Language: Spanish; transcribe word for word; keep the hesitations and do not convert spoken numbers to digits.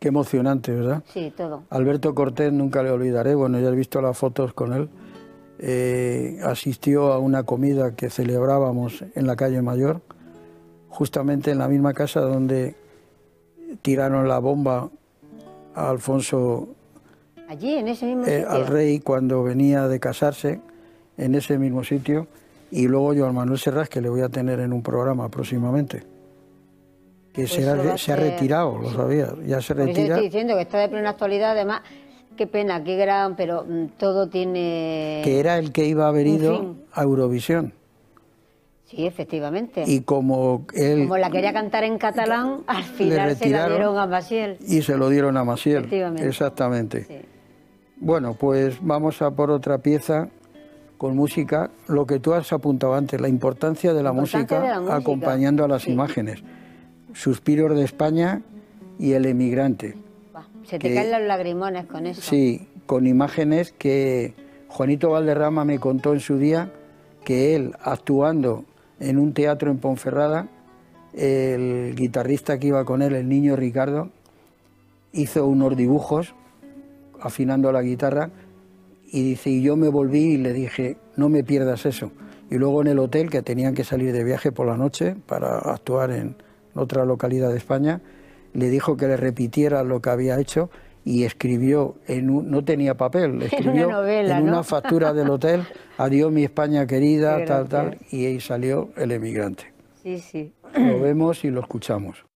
Qué emocionante, ¿verdad? Sí, todo. Alberto Cortés nunca le olvidaré, bueno, ya he visto las fotos con él. Eh, asistió a una comida que celebrábamos en la calle Mayor, justamente en la misma casa donde tiraron la bomba a Alfonso, Allí, en ese mismo eh, sitio. al rey cuando venía de casarse, en ese mismo sitio, y luego Joan Manuel Serrat, que le voy a tener en un programa próximamente, que Pues se, eso va ha, a se ha ser- retirado, lo sabía, ya se Por eso retira, estoy diciendo que está de plena actualidad, además, qué pena, qué gran, pero mm, todo tiene... que era el que iba a haber un ido fin. a Eurovisión. Sí, efectivamente. Y como él Como la quería cantar en catalán, al le final se la retiraron dieron a Maciel. y se lo dieron a Maciel. Efectivamente. Exactamente. Sí. Bueno, pues vamos a por otra pieza con música. Lo que tú has apuntado antes, la importancia de la, Importancia música, de la música. acompañando a las Sí. imágenes. Suspiros de España y El emigrante. Buah, se te Que- caen los lagrimones con eso. Sí, con imágenes que Juanito Valderrama me contó en su día que él, actuando en un teatro en Ponferrada, el guitarrista que iba con él, el niño Ricardo, hizo unos dibujos afinando la guitarra y dice, y yo me volví y le dije, no me pierdas eso. Y luego en el hotel, que tenían que salir de viaje por la noche para actuar en otra localidad de España, le dijo que le repitiera lo que había hecho y escribió, en un, no tenía papel, escribió novela, en ¿no? una factura del hotel, adiós mi España querida, Qué tal, tal, gracia. y ahí salió El emigrante. Sí, sí. Lo vemos y lo escuchamos.